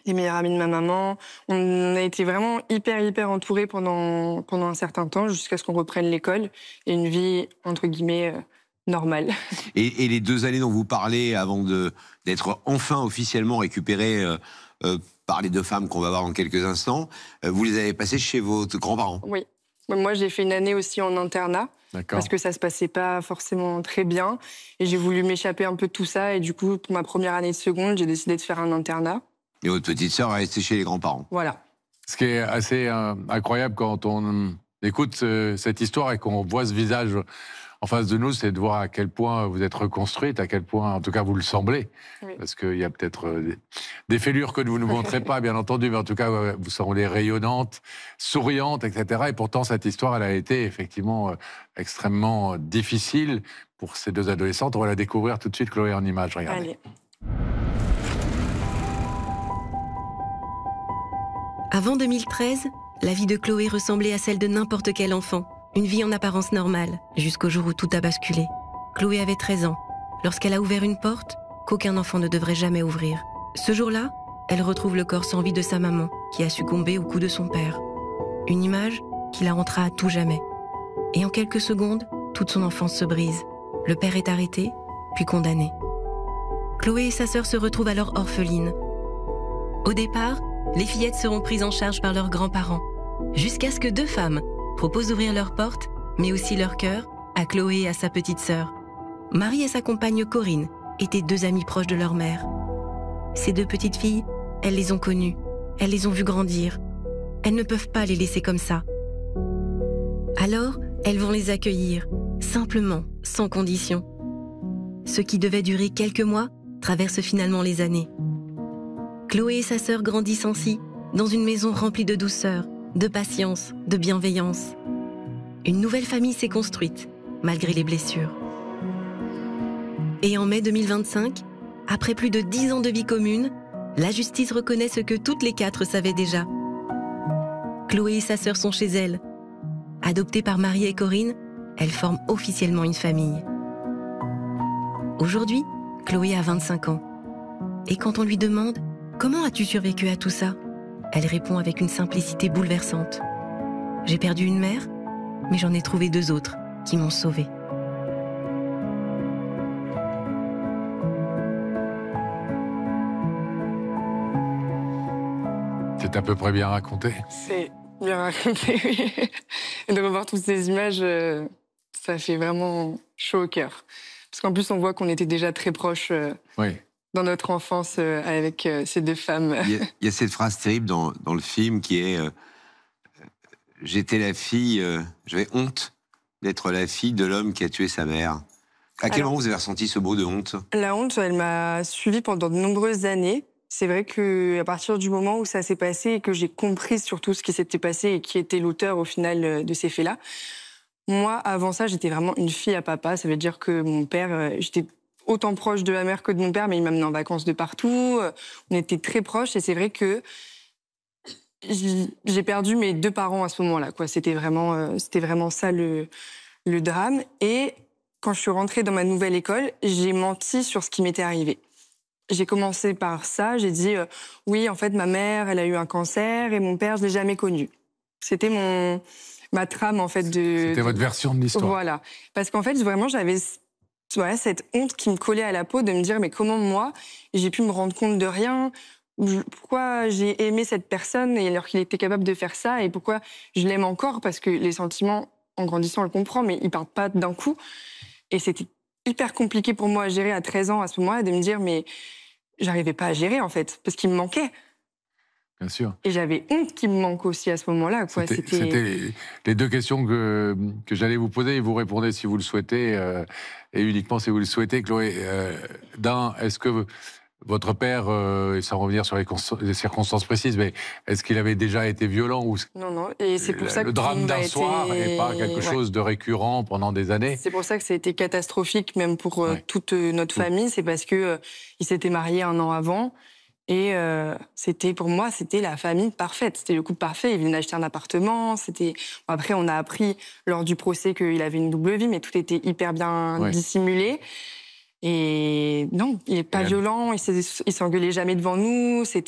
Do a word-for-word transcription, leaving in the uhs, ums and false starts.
les meilleurs amis de ma maman. On a été vraiment hyper, hyper entourés pendant, pendant un certain temps, jusqu'à ce qu'on reprenne l'école et une vie, entre guillemets, euh, normale. Et, et les deux années dont vous parlez, avant d'être enfin officiellement récupérés euh, euh, par les deux femmes qu'on va voir dans quelques instants, euh, vous les avez passées chez vos grands-parents? Oui. Moi, j'ai fait une année aussi en internat, parce que ça se passait pas forcément très bien. Et j'ai voulu m'échapper un peu de tout ça. Et du coup, pour ma première année de seconde, j'ai décidé de faire un internat. Et votre petite sœur est restée chez les grands-parents. Voilà. Ce qui est assez euh, incroyable quand on écoute euh, cette histoire et qu'on voit ce visage en face de nous, c'est de voir à quel point vous êtes reconstruite, à quel point, en tout cas, vous le semblez. Oui. Parce qu'il y a peut-être euh, des, des fêlures que vous ne montrez pas, bien entendu, mais en tout cas, euh, vous semblez rayonnante, souriante, et cetera. Et pourtant, cette histoire, elle a été effectivement euh, extrêmement difficile pour ces deux adolescentes. On va la découvrir tout de suite, Chloé, en images. Regardez. Allez. Avant deux mille treize, la vie de Chloé ressemblait à celle de n'importe quel enfant. Une vie en apparence normale, jusqu'au jour où tout a basculé. Chloé avait treize ans, lorsqu'elle a ouvert une porte qu'aucun enfant ne devrait jamais ouvrir. Ce jour-là, elle retrouve le corps sans vie de sa maman, qui a succombé au coup de son père. Une image qui la hantera à tout jamais. Et en quelques secondes, toute son enfance se brise. Le père est arrêté, puis condamné. Chloé et sa sœur se retrouvent alors orphelines. Au départ, les fillettes seront prises en charge par leurs grands-parents, jusqu'à ce que deux femmes proposent d'ouvrir leurs portes, mais aussi leur cœur, à Chloé et à sa petite sœur. Marie et sa compagne Corinne étaient deux amies proches de leur mère. Ces deux petites filles, elles les ont connues, elles les ont vues grandir. Elles ne peuvent pas les laisser comme ça. Alors, elles vont les accueillir, simplement, sans condition. Ce qui devait durer quelques mois traverse finalement les années. Chloé et sa sœur grandissent ainsi, dans une maison remplie de douceur, de patience, de bienveillance. Une nouvelle famille s'est construite, malgré les blessures. Et en mai deux mille vingt-cinq, après plus de dix ans de vie commune, la justice reconnaît ce que toutes les quatre savaient déjà. Chloé et sa sœur sont chez elles. Adoptées par Marie et Corinne, elles forment officiellement une famille. Aujourd'hui, Chloé a vingt-cinq ans. Et quand on lui demande « Comment as-tu survécu à tout ça ?» Elle répond avec une simplicité bouleversante. « J'ai perdu une mère, mais j'en ai trouvé deux autres qui m'ont sauvée. » C'est à peu près bien raconté. C'est bien raconté, oui. Et de revoir toutes ces images, euh, ça fait vraiment chaud au cœur. Parce qu'en plus, on voit qu'on était déjà très proches euh, oui. dans notre enfance euh, avec euh, ces deux femmes. Il y, a, il y a cette phrase terrible dans, dans le film qui est euh, « J'étais la fille, euh, j'avais honte d'être la fille de l'homme qui a tué sa mère ». À quel Alors, moment vous avez ressenti ce mot de honte? La honte, elle m'a suivie pendant de nombreuses années. C'est vrai qu'à partir du moment où ça s'est passé et que j'ai compris surtout ce qui s'était passé et qui était l'auteur au final de ces faits-là, moi, avant ça, j'étais vraiment une fille à papa. Ça veut dire que mon père, j'étais autant proche de ma mère que de mon père, mais il m'amenait en vacances de partout. On était très proches et c'est vrai que j'ai perdu mes deux parents à ce moment-là. C'était vraiment, c'était vraiment ça le, le drame. Et quand je suis rentrée dans ma nouvelle école, j'ai menti sur ce qui m'était arrivé. J'ai commencé par ça, j'ai dit euh, oui, en fait, ma mère, elle a eu un cancer et mon père, je l'ai jamais connu. C'était mon ma trame en fait de. C'était votre version de l'histoire. Voilà, parce qu'en fait, vraiment, j'avais voilà, cette honte qui me collait à la peau de me dire mais comment moi j'ai pu me rendre compte de rien, pourquoi j'ai aimé cette personne et alors qu'il était capable de faire ça et pourquoi je l'aime encore, parce que les sentiments en grandissant on le comprend mais ils partent pas d'un coup et c'était hyper compliqué pour moi à gérer à treize ans à ce moment-là de me dire mais j'arrivais pas à gérer, en fait, parce qu'il me manquait. Bien sûr. Et j'avais honte qu'il me manque aussi à ce moment-là. C'était les, les deux questions que, que j'allais vous poser, et vous répondez si vous le souhaitez, euh, et uniquement si vous le souhaitez, Chloé. Euh, D'un, est-ce que votre père, euh, et sans revenir sur les, les circonstances précises, mais est-ce qu'il avait déjà été violent ou Non, non, et c'est pour le, ça que le drame d'un été... soir et pas quelque ouais. chose de récurrent pendant des années. C'est pour ça que ça a été catastrophique, même pour ouais. euh, toute notre famille. C'est parce que euh, il s'était marié un an avant, et euh, c'était pour moi, c'était la famille parfaite. C'était le couple parfait. Il venait d'acheter un appartement. C'était bon, après, on a appris lors du procès qu'il avait une double vie, mais tout était hyper bien ouais. dissimulé. Et non, il n'est pas et violent, il ne s'engueulait jamais devant nous.